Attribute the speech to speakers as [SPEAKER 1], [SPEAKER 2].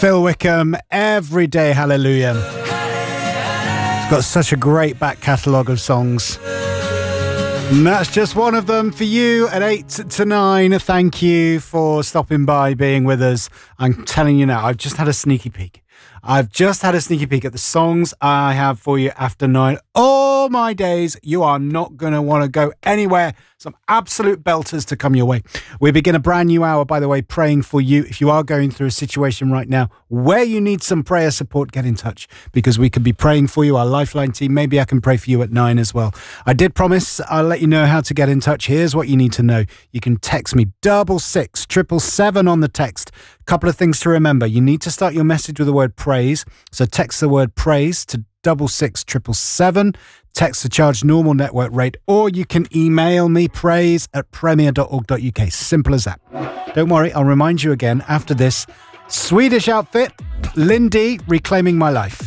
[SPEAKER 1] Phil Wickham, Everyday Hallelujah. He's got such a great back catalogue of songs. And that's just one of them for you at 8 to 9. Thank you for stopping by, being with us. I'm telling you now, I've just had a sneaky peek. I've just had a sneaky peek at the songs I have for you after 9. Oh my days, you are not going to want to go anywhere. Some absolute belters to come your way. We begin a brand new hour, by the way, praying for you. If you are going through a situation right now where you need some prayer support, get in touch because we could be praying for you. Our Lifeline team, maybe I can pray for you at 9 as well. I did promise I'll let you know how to get in touch. Here's what you need to know. You can text me 66777 on the text. Couple of things to remember. You need to start your message with the word praise. So text the word praise to 66777. Text the charge normal network rate, or you can email me praise@premier.org.uk. Simple as that. Don't worry, I'll remind you again after this. Swedish outfit, Lindy, Reclaiming My Life.